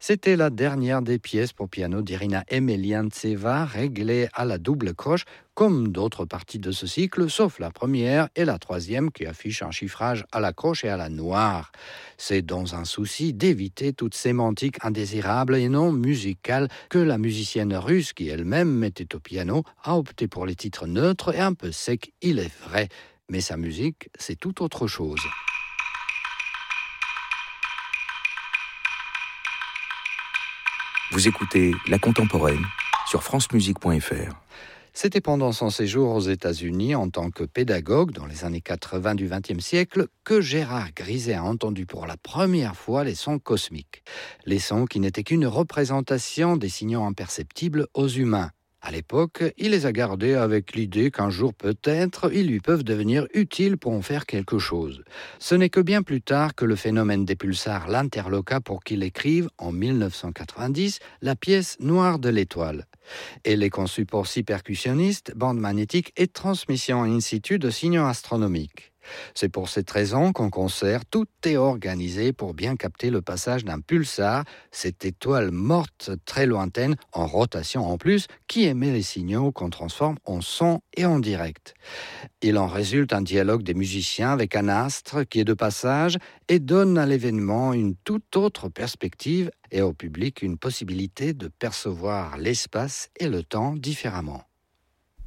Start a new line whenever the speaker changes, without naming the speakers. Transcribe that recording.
C'était la dernière des pièces pour piano d'Irina Emeliantseva, réglée à la double croche, comme d'autres parties de ce cycle, sauf la première et la troisième qui affichent un chiffrage à la croche et à la noire. C'est dans un souci d'éviter toute sémantique indésirable et non musicale que la musicienne russe, qui elle-même était au piano, a opté pour les titres neutres et un peu secs, il est vrai. Mais sa musique, c'est tout autre chose.
Vous écoutez La Contemporaine sur francemusique.fr.
C'était pendant son séjour aux États-Unis en tant que pédagogue dans les années 80 du XXe siècle que Gérard Griset a entendu pour la première fois les sons cosmiques. Les sons qui n'étaient qu'une représentation des signaux imperceptibles aux humains. À l'époque, il les a gardés avec l'idée qu'un jour peut-être, ils lui peuvent devenir utiles pour en faire quelque chose. Ce n'est que bien plus tard que le phénomène des pulsars l'interloqua pour qu'il écrive, en 1990, la pièce Noire de l'étoile. Elle est conçue pour 6 percussionnistes, bande magnétique et transmission in situ de signaux astronomiques. C'est pour cette raison qu'en concert, tout est organisé pour bien capter le passage d'un pulsar, cette étoile morte très lointaine, en rotation en plus, qui émet les signaux qu'on transforme en son et en direct. Il en résulte un dialogue des musiciens avec un astre qui est de passage et donne à l'événement une toute autre perspective et au public une possibilité de percevoir l'espace et le temps différemment.